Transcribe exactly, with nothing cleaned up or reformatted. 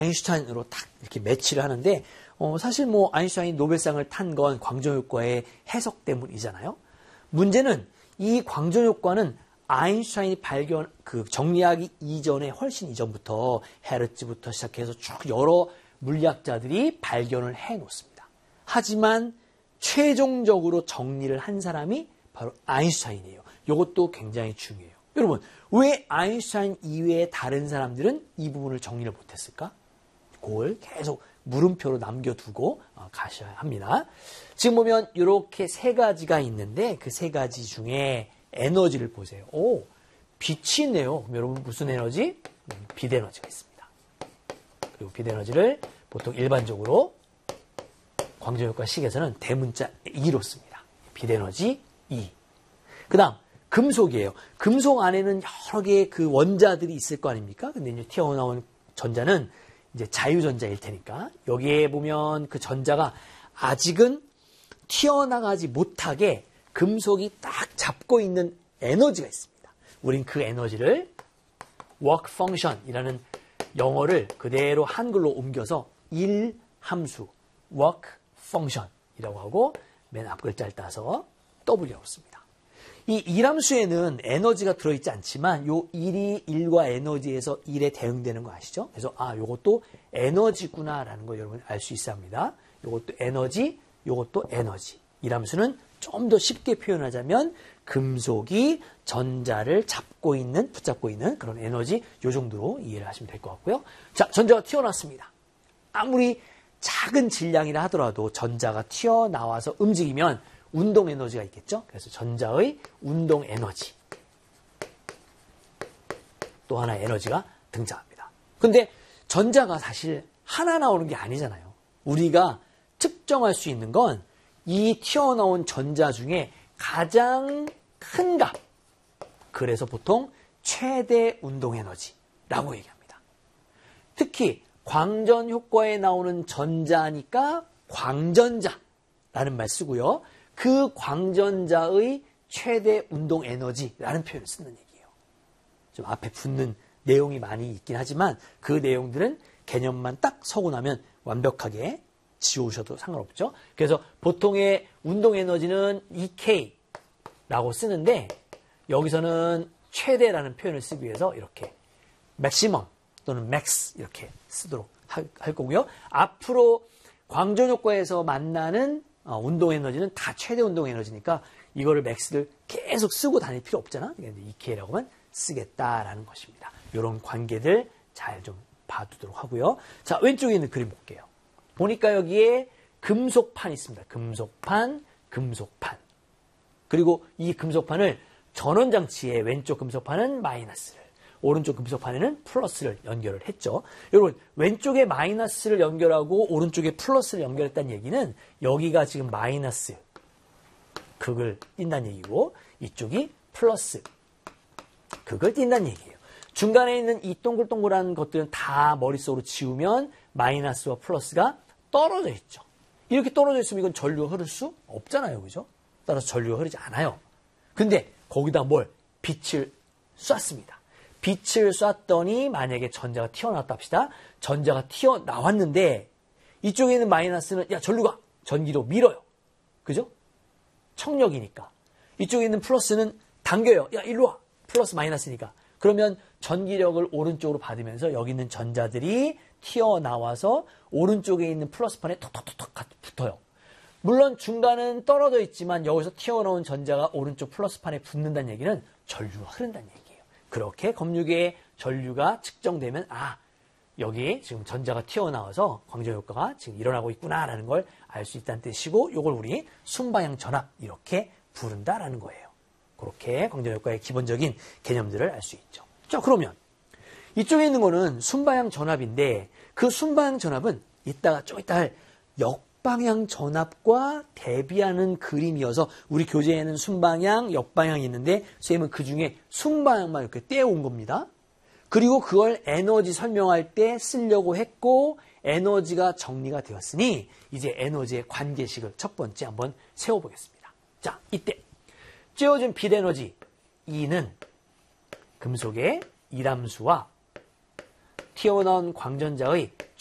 아인슈타인으로 딱 이렇게 매치를 하는데 어, 사실 뭐 아인슈타인이 노벨상을 탄 건 광전효과의 해석 때문이잖아요. 문제는 이 광전효과는 아인슈타인이 발견, 그 정리하기 이전에 훨씬 이전부터 헤르츠부터 시작해서 쭉 여러 물리학자들이 발견을 해 놓습니다. 하지만 최종적으로 정리를 한 사람이 바로 아인슈타인이에요. 이것도 굉장히 중요해요. 여러분, 왜 아인슈타인 이외의 다른 사람들은 이 부분을 정리를 못했을까? 그걸 계속 물음표로 남겨두고 가셔야 합니다. 지금 보면 이렇게 세 가지가 있는데 그 세 가지 중에 에너지를 보세요. 오, 빛이 있네요. 그럼 여러분 무슨 에너지? 빛 에너지가 있습니다. 그리고 빛 에너지를 보통 일반적으로 광전효과 식에서는 대문자 E로 씁니다. 빛 에너지 E. 그 다음 금속이에요. 금속 안에는 여러 개의 그 원자들이 있을 거 아닙니까? 근데 이제 튀어나온 전자는 이제 자유전자일 테니까 여기에 보면 그 전자가 아직은 튀어나가지 못하게 금속이 딱 잡고 있는 에너지가 있습니다. 우린 그 에너지를 work function이라는 영어를 그대로 한글로 옮겨서 일 함수 work function이라고 하고 맨 앞 글자를 따서 W라고 씁니다. 이 일함수에는 에너지가 들어있지 않지만 요 일이 일과 에너지에서 일에 대응되는 거 아시죠? 그래서 아 요것도 에너지구나라는 거 여러분 알 수 있어야 합니다. 요것도 에너지, 요것도 에너지. 일함수는 좀 더 쉽게 표현하자면 금속이 전자를 잡고 있는, 붙잡고 있는 그런 에너지 요 정도로 이해를 하시면 될 것 같고요. 자, 전자가 튀어나왔습니다. 아무리 작은 질량이라 하더라도 전자가 튀어나와서 움직이면 운동 에너지가 있겠죠? 그래서 전자의 운동 에너지. 또 하나의 에너지가 등장합니다. 근데 전자가 사실 하나 나오는 게 아니잖아요. 우리가 측정할 수 있는 건 이 튀어나온 전자 중에 가장 큰 값. 그래서 보통 최대 운동 에너지라고 얘기합니다. 특히 광전 효과에 나오는 전자니까 광전자라는 말 쓰고요. 그 광전자의 최대 운동 에너지라는 표현을 쓰는 얘기예요. 좀 앞에 붙는 내용이 많이 있긴 하지만 그 내용들은 개념만 딱 서고 나면 완벽하게 지우셔도 상관없죠. 그래서 보통의 운동 에너지는 이 케이라고 쓰는데 여기서는 최대라는 표현을 쓰기 위해서 이렇게 maximum 또는 max 이렇게 쓰도록 할, 할 거고요. 앞으로 광전 효과에서 만나는 어, 운동 에너지는 다 최대 운동 에너지니까 이거를 맥스를 계속 쓰고 다닐 필요 없잖아. 이 케이라고만 쓰겠다라는 것입니다. 이런 관계들 잘 좀 봐두도록 하고요. 자, 왼쪽에 있는 그림 볼게요. 보니까 여기에 금속판이 있습니다. 금속판, 금속판. 그리고 이 금속판을 전원장치에 왼쪽 금속판은 마이너스를, 오른쪽 금속판에는 플러스를 연결을 했죠. 여러분, 왼쪽에 마이너스를 연결하고 오른쪽에 플러스를 연결했다는 얘기는 여기가 지금 마이너스 극을 띈다는 얘기고 이쪽이 플러스 극을 띈다는 얘기예요. 중간에 있는 이 동글동글한 것들은 다 머릿속으로 지우면 마이너스와 플러스가 떨어져 있죠. 이렇게 떨어져 있으면 이건 전류가 흐를 수 없잖아요. 그죠? 따라서 전류가 흐르지 않아요. 근데 거기다 뭘? 빛을 쐈습니다. 빛을 쐈더니 만약에 전자가 튀어나왔다 합시다. 전자가 튀어나왔는데 이쪽에 있는 마이너스는 야 전류가 전기로 밀어요. 그죠? 청력이니까. 이쪽에 있는 플러스는 당겨요. 야 일로 와. 플러스 마이너스니까. 그러면 전기력을 오른쪽으로 받으면서 여기 있는 전자들이 튀어나와서 오른쪽에 있는 플러스판에 톡톡톡톡 붙어요. 물론 중간은 떨어져 있지만 여기서 튀어나온 전자가 오른쪽 플러스판에 붙는다는 얘기는 전류가 흐른다는 얘기예요. 그렇게 검유계의 전류가 측정되면 아 여기 지금 전자가 튀어나와서 광전 효과가 지금 일어나고 있구나라는 걸 알 수 있다는 뜻이고 이걸 우리 순방향 전압 이렇게 부른다라는 거예요. 그렇게 광전 효과의 기본적인 개념들을 알 수 있죠. 자 그러면 이쪽에 있는 거는 순방향 전압인데 그 순방향 전압은 이따가 좀 이따 할 역방향 전압과 대비하는 그림이어서 우리 교재에는 순방향, 역방향이 있는데 선생님은 그 중에 순방향만 이렇게 떼어온 겁니다. 그리고 그걸 에너지 설명할 때 쓰려고 했고 에너지가 정리가 되었으니 이제 에너지의 관계식을 첫 번째 한번 세워보겠습니다. 자, 이때 쬐어진 빛 에너지 E는 금속의 일함수와 튀어나온 광전자의